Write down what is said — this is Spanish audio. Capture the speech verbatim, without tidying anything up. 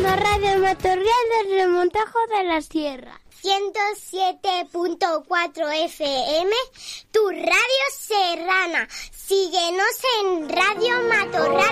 programa Radio Matorral del Remontajo de la Sierra. ciento siete punto cuatro F M, tu radio serrana. Síguenos en Radio Matorral.